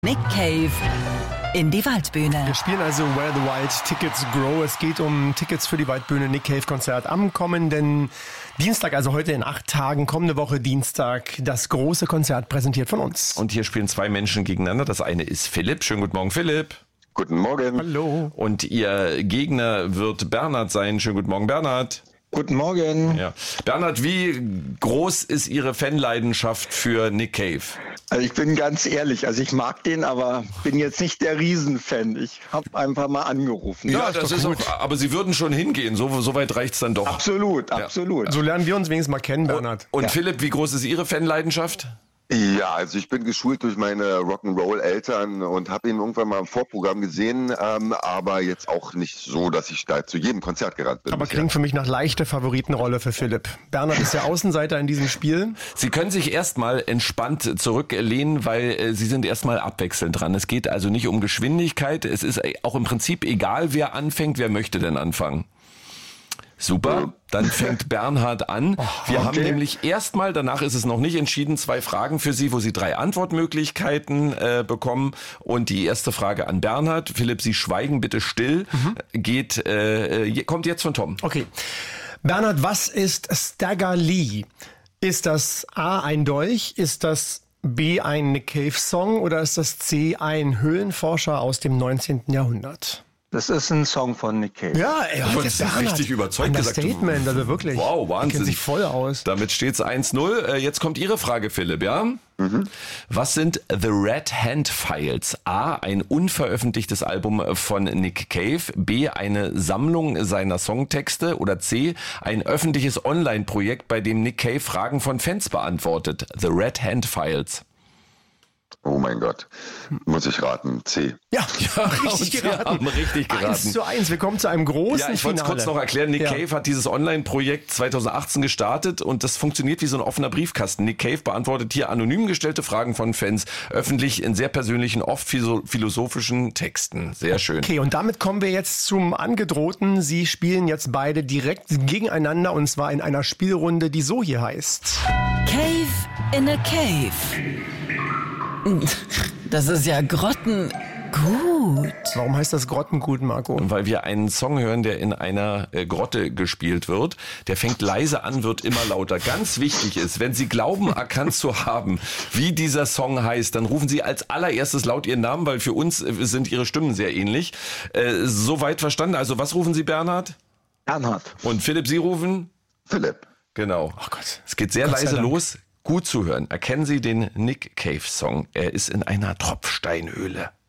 Nick Cave in die Waldbühne. Wir spielen also Where the Wild Tickets Grow. Es geht um Tickets für die Waldbühne Nick Cave Konzert am kommenden Dienstag, also heute in 8 Tagen, kommende Woche Dienstag, das große Konzert präsentiert von uns. Und hier spielen 2 Menschen gegeneinander. Das eine ist Philipp. Schönen guten Morgen, Philipp. Guten Morgen. Hallo. Und Ihr Gegner wird Bernhard sein. Schönen guten Morgen, Bernhard. Guten Morgen. Ja. Bernhard, wie groß ist Ihre Fanleidenschaft für Nick Cave? Also ich bin ganz ehrlich, also ich mag den, aber bin jetzt nicht der Riesenfan. Ich habe einfach mal angerufen. Ja, das ist auch, aber Sie würden schon hingehen. So weit reicht's dann doch. Absolut, absolut. So lernen wir uns wenigstens mal kennen, Bernhard. Und Philipp, wie groß ist Ihre Fanleidenschaft? Ja, also ich bin geschult durch meine Rock'n'Roll-Eltern und habe ihn irgendwann mal im Vorprogramm gesehen, aber jetzt auch nicht so, dass ich da zu jedem Konzert gerannt bin. Aber klingt für mich nach leichter Favoritenrolle für Philipp. Bernhard ist der Außenseiter in diesem Spiel. Sie können sich erstmal entspannt zurücklehnen, weil Sie sind erstmal abwechselnd dran. Es geht also nicht um Geschwindigkeit. Es ist auch im Prinzip egal, wer anfängt. Wer möchte denn anfangen? Super, dann fängt Bernhard an. Wir haben nämlich erstmal, danach ist es noch nicht entschieden, 2 Fragen für Sie, wo Sie 3 Antwortmöglichkeiten bekommen. Und die erste Frage an Bernhard. Philipp, Sie schweigen bitte still. Kommt jetzt von Tom. Okay. Bernhard, was ist Stagger Lee? Ist das A, ein Dolch? Ist das B, ein Nick Cave Song? Oder ist das C, ein Höhlenforscher aus dem 19. Jahrhundert? Das ist ein Song von Nick Cave. Ja, ey, Du hast richtig überzeugt gesagt. Statement, also wirklich. Wow, Wahnsinn. Kennt sich voll aus. Damit steht's 1-0. Jetzt kommt Ihre Frage, Philipp, ja? Was sind The Red Hand Files? A, ein unveröffentlichtes Album von Nick Cave. B, eine Sammlung seiner Songtexte. Oder C, ein öffentliches Online-Projekt, bei dem Nick Cave Fragen von Fans beantwortet. The Red Hand Files. Oh mein Gott, muss ich raten, C. Ja, richtig Sie haben richtig geraten. 1:1, wir kommen zu einem großen Ja, ich wollte es Finale. kurz noch erklären. Nick Cave hat dieses Online-Projekt 2018 gestartet und das funktioniert wie so ein offener Briefkasten. Nick Cave beantwortet hier anonym gestellte Fragen von Fans, öffentlich in sehr persönlichen, oft philosophischen Texten. Sehr schön. Okay, und damit kommen wir jetzt zum Angedrohten. Sie spielen jetzt beide direkt gegeneinander und zwar in einer Spielrunde, die so hier heißt. Cave in a Cave. Das ist ja grottengut. Warum heißt das Grottengut, Marco? Weil wir einen Song hören, der in einer Grotte gespielt wird. Der fängt leise an, wird immer lauter. Ganz wichtig ist, wenn Sie glauben, erkannt zu haben, wie dieser Song heißt, dann rufen Sie als allererstes laut Ihren Namen, weil für uns sind Ihre Stimmen sehr ähnlich. Soweit verstanden. Also was rufen Sie, Bernhard? Bernhard. Und Philipp, Sie rufen? Philipp. Genau. Oh Gott. Es geht sehr Gott sei leise Dank. los. Gut zuhören. Erkennen Sie den Nick Cave Song. Er ist in einer Tropfsteinhöhle.